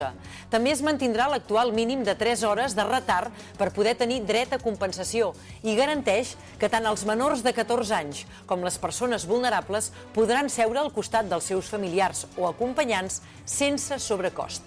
També es mantindrà l'actual mínim de 3 hores de retard per poder tenir dret a compensació i garanteix que tant els menors de 14 anys com les persones vulnerables podran seure al costat dels seus familiars o acompanyants sense sobrecost.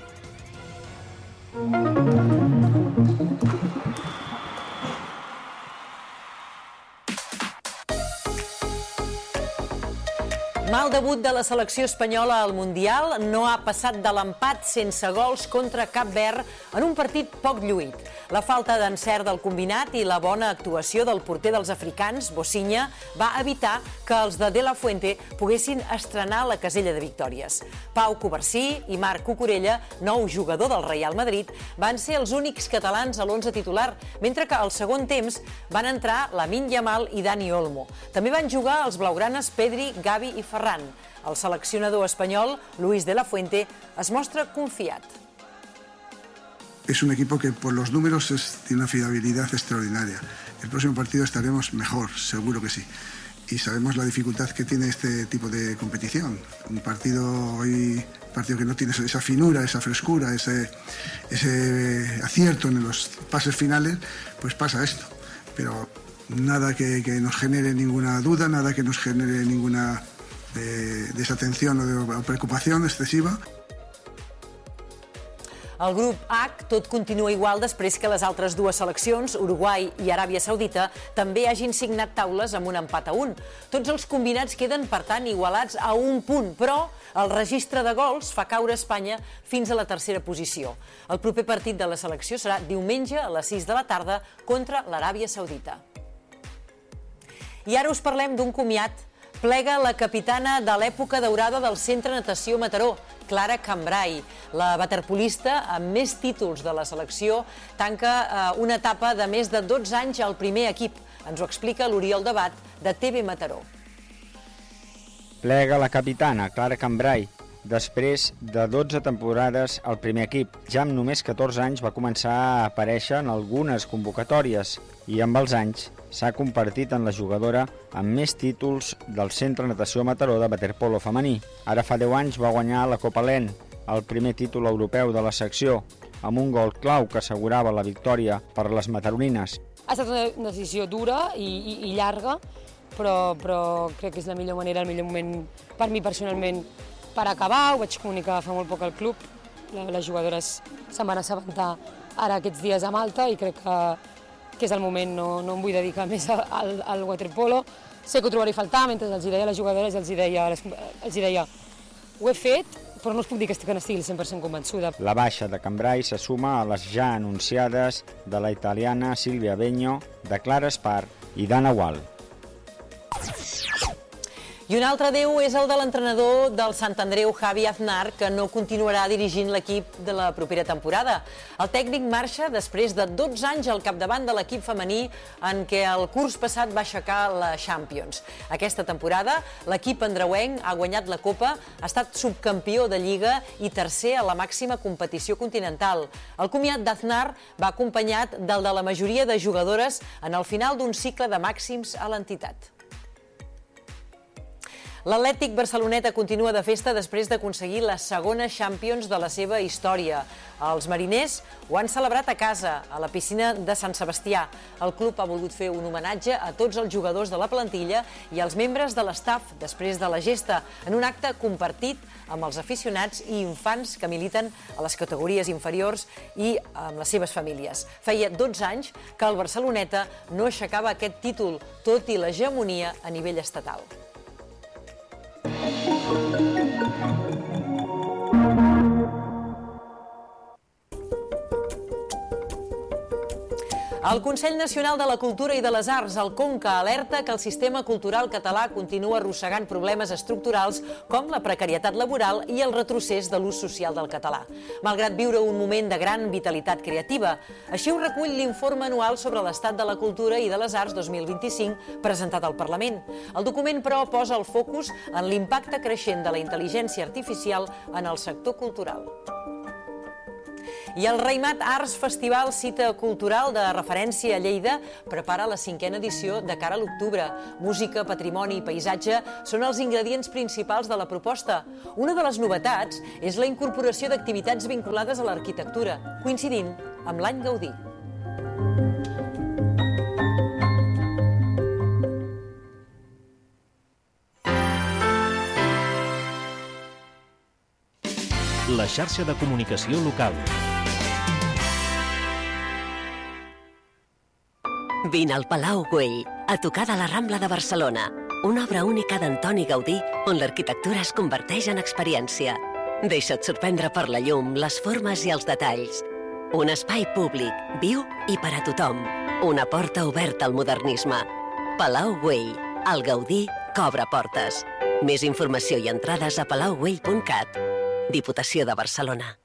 Mal debut de la selecció espanyola al Mundial, no ha passat de l'empat sense gols contra Cap Verd en un partit poc lluït. La falta d'encert del combinat i la bona actuació del porter dels africans, Bocinya, va evitar que els de la Fuente poguessin estrenar la casella de victòries. Pau Covarsí i Marc Cucurella, nou jugador del Real Madrid, van ser els únics catalans a l'11 titular, mentre que al segon temps van entrar Lamine Yamal i Dani Olmo. També van jugar els blaugranes Pedri, Gavi i Ferran. El seleccionador espanyol, Luis de la Fuente, es mostra confiat. Es un equipo que por los números tiene una fiabilidad extraordinaria. El próximo partido estaremos mejor, seguro que sí. Y sabemos la dificultad que tiene este tipo de competición. Un partido que no tiene esa finura, esa frescura, ese acierto en los pases finales, pues pasa esto. Pero nada que nos genere ninguna duda, nada que nos genere ninguna desatención o preocupación excesiva. Al grup H tot continua igual després que les altres dues seleccions, Uruguai i Aràbia Saudita, també hagin signat taules amb un empat a 1. Tots els combinats queden, per tant, igualats a 1 punt, però el registre de gols fa caure Espanya fins a la tercera posició. El proper partit de la selecció serà diumenge a les 6 de la tarda contra l'Aràbia Saudita. I ara us parlem d'un comiat. Plega la capitana de l'època daurada del Centre Natació Mataró, Clara Cambrai. La waterpolista, amb més títols de la selecció, tanca una etapa de més de 12 anys al primer equip. Ens ho explica l'Oriol Debat, de TV Mataró. Plega la capitana, Clara Cambrai. Després de 12 temporades al primer equip, ja amb només 14 anys va començar a aparèixer en algunes convocatòries i amb els anys s'ha convertit en la jugadora amb més títols del Centre Natació Mataró de waterpolo femení. Ara fa 10 anys va guanyar la Copa Len, el primer títol europeu de la secció, amb un gol clau que assegurava la victòria per les mataronines. Ha estat una decisió dura i llarga, però crec que és la millor manera, el millor moment per mi personalment per acabar. Ho vaig comunicar fa molt poc al club, les jugadores se'n van assabentar ara aquests dies a Malta i crec que és el moment, no em vull dedicar més al waterpolo. Sé que ho trobaré a faltar, mentre els deia a les jugadores, els deia ho he fet, però no us puc dir que estigui 100% convençuda. La baixa de Cambrai se suma a les ja anunciades de la italiana Silvia Begno, de Clara Espar i d'Anna Gual. I un altre adeu és el de l'entrenador del Sant Andreu, Javi Aznar, que no continuarà dirigint l'equip de la propera temporada. El tècnic marxa després de 12 anys al capdavant de l'equip femení en què el curs passat va aixecar la Champions. Aquesta temporada l'equip andreuenc ha guanyat la Copa, ha estat subcampió de Lliga i tercer a la màxima competició continental. El comiat d'Aznar va acompanyat del de la majoria de jugadores en el final d'un cicle de màxims a l'entitat. L'Atlètic Barceloneta continua de festa després d'aconseguir la segona Champions de la seva història. Els mariners ho han celebrat a casa, a la piscina de Sant Sebastià. El club ha volgut fer un homenatge a tots els jugadors de la plantilla i als membres de l'estaf després de la gesta, en un acte compartit amb els aficionats i infants que militen a les categories inferiors i amb les seves famílies. Feia 12 anys que el Barceloneta no aixecava aquest títol, tot i l'hegemonia a nivell estatal. El Consell Nacional de la Cultura i de les Arts, el CONCA, alerta que el sistema cultural català continua arrossegant problemes estructurals com la precarietat laboral i el retrocés de l'ús social del català, malgrat viure un moment de gran vitalitat creativa. Així ho recull l'informe anual sobre l'estat de la cultura i de les arts 2025 presentat al Parlament. El document, però, posa el focus en l'impacte creixent de la intel·ligència artificial en el sector cultural. I el Reimat Arts Festival, cita cultural de referència a Lleida, prepara la 5a edició de cara a l'octubre. Música, patrimoni i paisatge són els ingredients principals de la proposta. Una de les novetats és la incorporació d'activitats vinculades a l'arquitectura, coincidint amb l'any Gaudí. La xarxa de comunicació local. Vine al Palau Güell, a tocar de la Rambla de Barcelona. Una obra única d'Antoni Gaudí on l'arquitectura es converteix en experiència. Deixa't sorprendre per la llum, les formes i els detalls. Un espai públic, viu i per a tothom. Una porta oberta al modernisme. Palau Güell, el Gaudí que obre portes. Més informació i entrades a palaugüell.cat. Diputació de Barcelona.